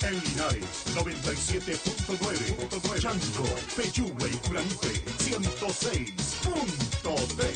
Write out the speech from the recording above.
En Linares, 97.9. Chanco, Pechugua y Curanipe, 106.3.